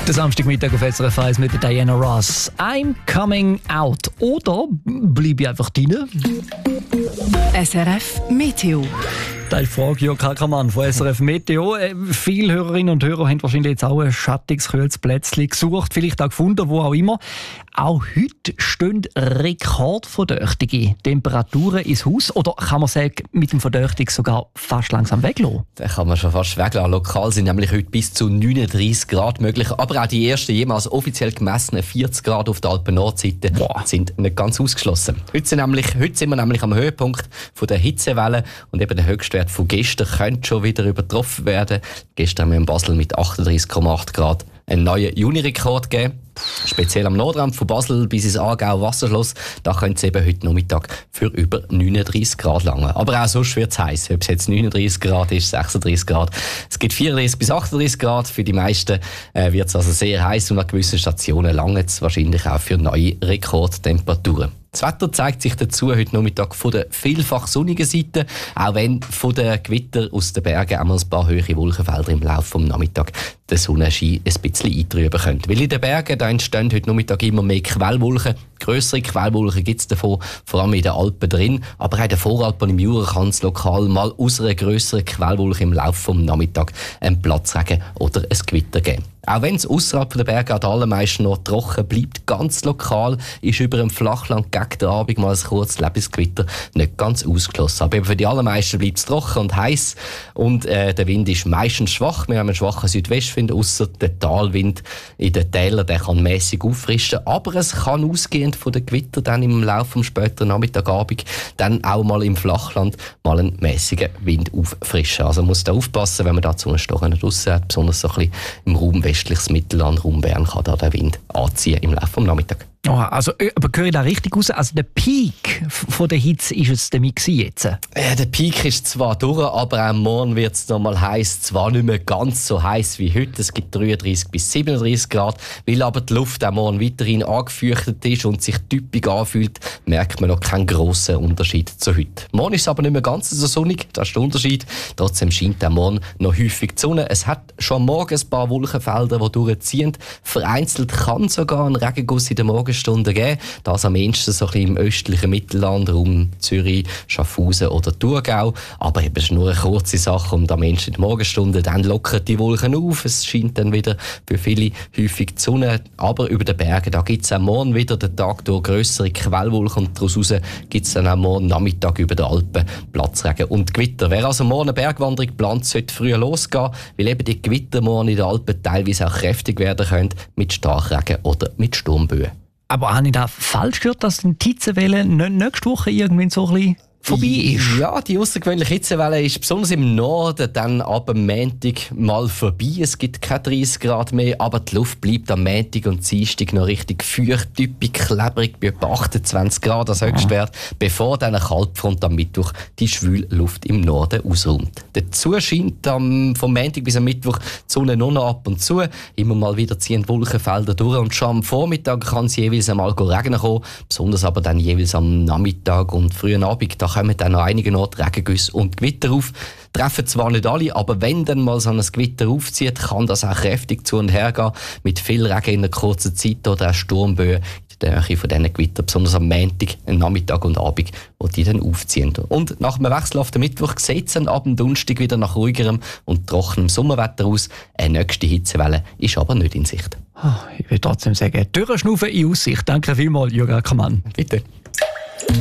Der Samstagmittag auf SRF 1 mit Diana Ross. I'm coming out. Oder bleibe ich einfach drin? SRF Meteo. Das ist die Frage, Jörg Ackermann von SRF Meteo. Viele Hörerinnen und Hörer haben wahrscheinlich jetzt auch ein schattiges, kühles Plätzchen gesucht, vielleicht auch gefunden, wo auch immer. Auch heute stehen rekordverdächtige Temperaturen ins Haus. Oder kann man sagen, mit dem Verdächtigen sogar fast langsam weglassen? Den kann man schon fast weglassen. Lokal sind nämlich heute bis zu 39 Grad möglich. Aber auch die ersten jemals offiziell gemessenen 40 Grad auf der Alpen-Nordseite sind nicht ganz ausgeschlossen. Heute sind wir nämlich am Höhepunkt von der Hitzewelle und eben der Höchstwert von gestern könnte schon wieder übertroffen werden. Gestern haben wir in Basel mit 38,8 Grad einen neuen Juni-Rekord gegeben. Speziell am Nordrand von Basel bis ins Aargau-Wasserschloss, da könnte es eben heute Nachmittag für über 39 Grad langen. Aber auch sonst wird es heiß. Ob es jetzt 39 Grad ist, 36 Grad. Es gibt 34 bis 38 Grad. Für die meisten wird es also sehr heiß und an gewissen Stationen lange es wahrscheinlich auch für neue Rekordtemperaturen. Das Wetter zeigt sich dazu heute Nachmittag von der vielfach sonnigen Seite, auch wenn von den Gewitter aus den Bergen einmal ein paar hohe Wolkenfelder im Laufe des Nachmittags den Sonnenschein ein bisschen eintrüben können. Weil in den Bergen da entstehen heute Nachmittag immer mehr Quellwolken. Grössere Quellwolken gibt es davon, vor allem in den Alpen drin. Aber auch in den Voralpen im Jura kann es lokal mal aus einer grösseren Quellwolke im Laufe des Nachmittags einen Platzregen oder ein Gewitter geben. Auch wenn es ausserhalb der Berge an den allermeisten noch trocken bleibt, ganz lokal ist über dem Flachland gegen den Abend mal ein kurzes Lebensgewitter nicht ganz ausgeschlossen. Aber eben für die allermeisten bleibt es trocken und heiß und der Wind ist meistens schwach. Wir haben einen schwachen Südwestwind, ausser der Talwind in den Tälern, der kann mäßig auffrischen. Aber es kann ausgehend von den Gewittern dann im Laufe des späteren Nachmittagabend dann auch mal im Flachland mal einen mäßigen Wind auffrischen. Also man muss da aufpassen, wenn man da zu einer Stoche draussen hat, besonders so ein bisschen im Raum westliches Mittelland, Raum Bern, kann da der Wind anziehen im Laufe des Nachmittags. Oh, also, aber höre ich da richtig raus? Also der Peak von der Hitze ist es damit jetzt? Der Peak ist zwar durch, aber auch morgen wird es noch mal heiß. Zwar nicht mehr ganz so heiß wie heute. Es gibt 33 bis 37 Grad. Weil aber die Luft auch morgen weiterhin angefeuchtet ist und sich typisch anfühlt, merkt man noch keinen grossen Unterschied zu heute. Morgen ist es aber nicht mehr ganz so sonnig. Das ist der Unterschied. Trotzdem scheint auch morgen noch häufig die Sonne. Es hat schon morgen ein paar Wolkenfelder, die durchziehen. Vereinzelt kann sogar ein Regenguss in der Morgenstunde geben. Das am ehesten so ein bisschen im östlichen Mittelland, Raum Zürich, Schaffhausen oder Thurgau. Aber eben, es ist nur eine kurze Sache und am ehesten in der Morgenstunde dann lockern die Wolken auf. Es scheint dann wieder für viele häufig die Sonne. Aber über den Bergen, da gibt es auch morgen wieder den Tag durch grössere Quellwolken und daraus gibt es dann auch morgen Nachmittag über den Alpen Platzregen und Gewitter. Wer also morgen eine Bergwanderung plant, sollte früher losgehen, weil eben die Gewitter morgen in den Alpen teilweise auch kräftig werden können mit Starkregen oder mit Sturmböen. Aber habe ich da falsch gehört, dass die Hitzewelle nächste Woche irgendwie so ein bisschen vorbei ist? Ja, die außergewöhnliche Hitzewelle ist besonders im Norden dann ab dem Montag mal vorbei. Es gibt keine 30 Grad mehr, aber die Luft bleibt am Montag und Dienstag noch richtig feucht, typisch klebrig, bei etwa 28 Grad als Höchstwert, bevor dann eine Kaltfront am Mittwoch die schwüle Luft im Norden ausräumt. Dazu scheint vom Montag bis am Mittwoch die Sonne nur noch ab und zu. Immer mal wieder ziehen die Wolkenfelder durch und schon am Vormittag kann es jeweils einmal regnen kommen, besonders aber dann jeweils am Nachmittag und frühen Abend. Da kommen dann an einigen Orten Regengüsse und Gewitter auf. Treffen zwar nicht alle, aber wenn dann mal so ein Gewitter aufzieht, kann das auch kräftig zu und her gehen, mit viel Regen in einer kurzen Zeit oder auch Sturmböen in der Nähe von diesen Gewittern, besonders am Montag, Nachmittag und Abend, wo die dann aufziehen. Und nach dem Wechsel auf den Mittwoch sieht es dann ab dem Donnerstag wieder nach ruhigerem und trockenem Sommerwetter aus. Eine nächste Hitzewelle ist aber nicht in Sicht. Ich will trotzdem sagen, Durchschnaufen in Aussicht. Danke vielmals, Jörg Ackermann. Bitte.